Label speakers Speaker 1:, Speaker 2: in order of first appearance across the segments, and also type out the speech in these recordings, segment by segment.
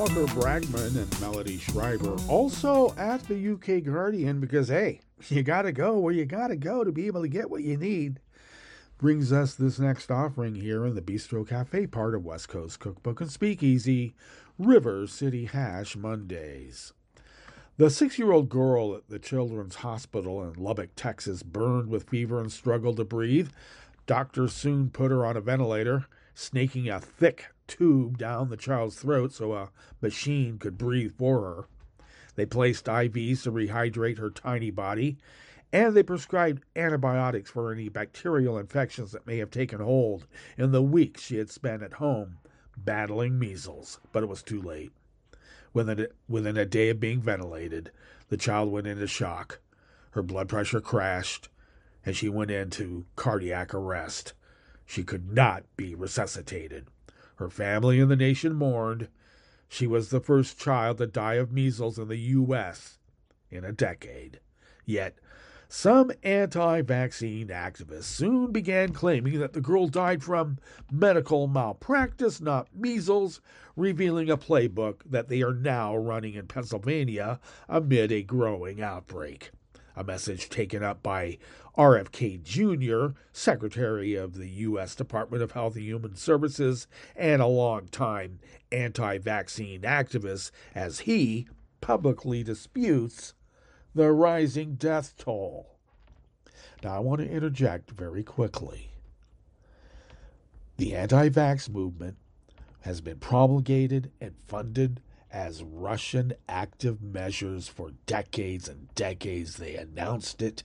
Speaker 1: Oliver Bragman and Melody Schreiber, also at the UK Guardian, because, hey, you got to go where you got to go to be able to get what you need. Brings us this next offering here in the Bistro Cafe part of West Coast Cookbook and Speakeasy, River City Hash Mondays. The 6-year-old girl at the Children's Hospital in Lubbock, Texas, burned with fever and struggled to breathe. Doctors soon put her on a ventilator, snaking a thick tube down the child's throat so a machine could breathe for her. They placed IVs to rehydrate her tiny body, and they prescribed antibiotics for any bacterial infections that may have taken hold in the weeks she had spent at home battling measles. But it was too late. Within a day of being ventilated, the child went into shock. Her blood pressure crashed, and she went into cardiac arrest. She could not be resuscitated. Her family and the nation mourned. She was the first child to die of measles in the U.S. in a decade. Yet, some anti-vaccine activists soon began claiming that the girl died from medical malpractice, not measles, revealing a playbook that they are now running in Pennsylvania amid a growing outbreak. A message taken up by RFK Jr., Secretary of the U.S. Department of Health and Human Services, and a longtime anti-vaccine activist, as he publicly disputes the rising death toll. Now, I want to interject very quickly. The anti-vax movement has been promulgated and funded as Russian active measures for decades and decades. They announced it.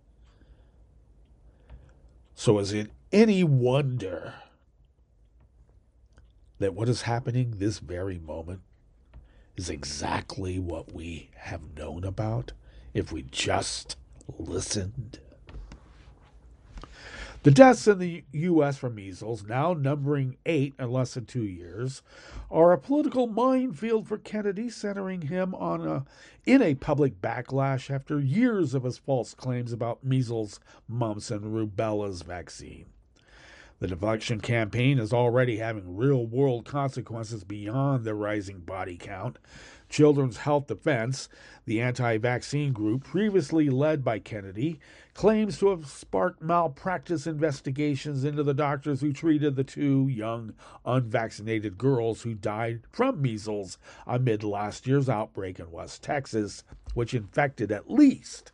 Speaker 1: So is it any wonder that what is happening this very moment is exactly what we have known about if we just listened? The deaths in the U.S. from measles, now numbering 8 in less than 2 years, are a political minefield for Kennedy, centering him in a public backlash after years of his false claims about measles, mumps, and rubella's vaccine. The deflection campaign is already having real-world consequences beyond the rising body count. Children's Health Defense, the anti-vaccine group previously led by Kennedy, claims to have sparked malpractice investigations into the doctors who treated the 2 young, unvaccinated girls who died from measles amid last year's outbreak in West Texas, which infected at least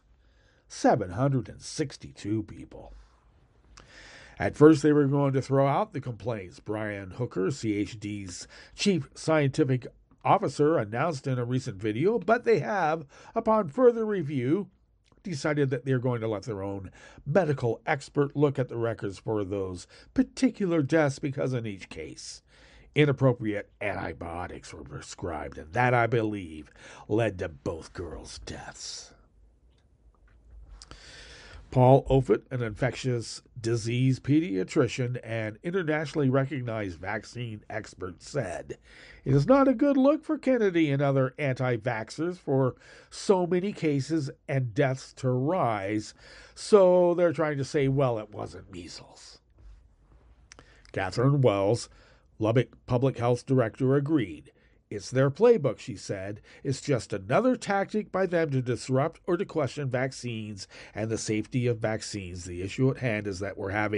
Speaker 1: 762 people. At first, they were going to throw out the complaints. Brian Hooker, CHD's chief scientific officer, announced in a recent video, but they have, upon further review, decided that they're going to let their own medical expert look at the records for those particular deaths because in each case, inappropriate antibiotics were prescribed, and that, I believe, led to both girls' deaths. Paul Offit, an infectious disease pediatrician and internationally recognized vaccine expert, said, "It is not a good look for Kennedy and other anti-vaxxers for so many cases and deaths to rise, so they're trying to say, well, it wasn't measles." Catherine Wells, Lubbock Public Health Director, agreed. "It's their playbook," she said. "It's just another tactic by them to disrupt or to question vaccines and the safety of vaccines. The issue at hand is that we're having